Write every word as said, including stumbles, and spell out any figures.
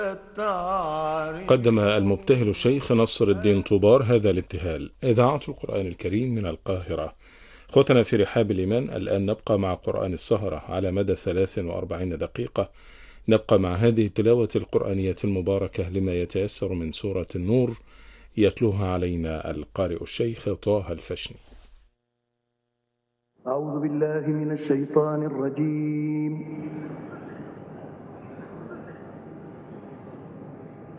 قدم المبتهل الشيخ نصر الدين طوبار هذا الابتهال. إذاعة القرآن الكريم من القاهرة. أخوتنا في رحاب الإيمان، الآن نبقى مع قرآن السهرة على مدى ثلاث وأربعين دقيقة. نبقى مع هذه التلاوة القرآنية المباركة لما يتيسر من سورة النور، يتلوها علينا القارئ الشيخ طه الفشني. أعوذ بالله من الشيطان الرجيم.